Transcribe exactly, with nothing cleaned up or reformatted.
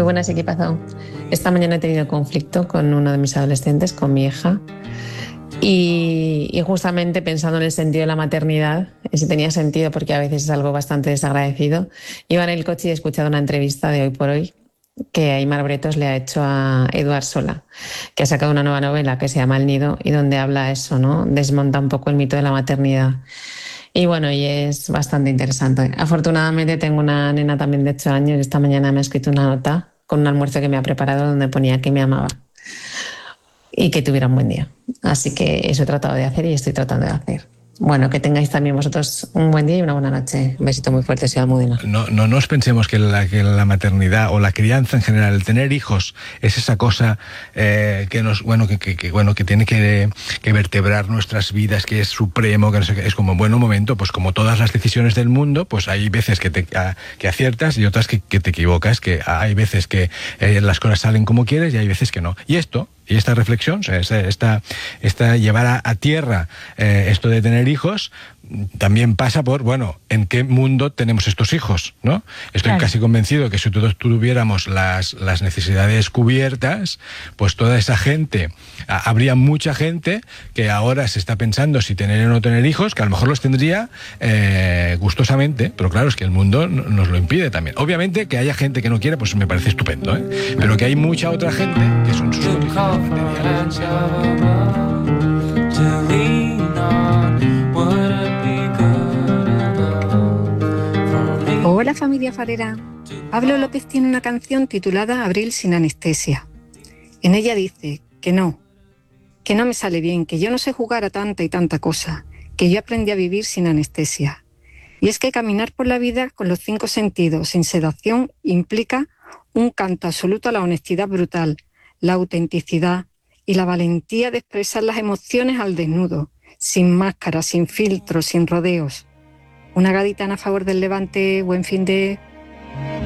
buenas, equipazo. Esta mañana he tenido conflicto con uno de mis adolescentes, con mi hija, y, y justamente pensando en el sentido de la maternidad, si tenía sentido, porque a veces es algo bastante desagradecido, iba en el coche y he escuchado una entrevista de Hoy por Hoy que Aimar Bretos le ha hecho a Eduard Sola, que ha sacado una nueva novela que se llama El Nido y donde habla eso, ¿no? Desmonta un poco el mito de la maternidad. Y bueno, y es bastante interesante. Afortunadamente tengo una nena también de ocho años y esta mañana me ha escrito una nota con un almuerzo que me ha preparado donde ponía que me amaba y que tuviera un buen día. Así que eso he tratado de hacer y estoy tratando de hacer. Bueno, que tengáis también vosotros un buen día y una buena noche. Un besito muy fuerte, soy Almudena. No, no nos pensemos que la, que la maternidad o la crianza en general, el tener hijos, es esa cosa eh, que nos, bueno, que, que, que bueno, que tiene que, que vertebrar nuestras vidas, que es supremo, que no sé qué. Es como, bueno, un momento, pues como todas las decisiones del mundo, pues hay veces que te a, que aciertas y otras que, que te equivocas, que hay veces que eh, las cosas salen como quieres y hay veces que no. Y esto, y esta reflexión, esta, esta, esta llevar a, a tierra eh, esto de tener hijos, también pasa por, bueno, ¿en qué mundo tenemos estos hijos? ¿No? Estoy claro. casi convencido que si todos tuviéramos las, las necesidades cubiertas, pues toda esa gente, a, habría mucha gente que ahora se está pensando si tener o no tener hijos, que a lo mejor los tendría eh, gustosamente, pero claro, es que el mundo nos lo impide también. Obviamente que haya gente que no quiere, pues me parece estupendo, ¿eh? Pero que hay mucha otra gente que son sus condiciones materiales. Hola familia farera. Pablo López tiene una canción titulada Abril sin anestesia. En ella dice que no, que no me sale bien, que yo no sé jugar a tanta y tanta cosa, que yo aprendí a vivir sin anestesia. Y es que caminar por la vida con los cinco sentidos, sin sedación, implica un canto absoluto a la honestidad brutal, la autenticidad y la valentía de expresar las emociones al desnudo, sin máscara, sin filtros, sin rodeos. Una gaditana a favor del Levante, buen fin de...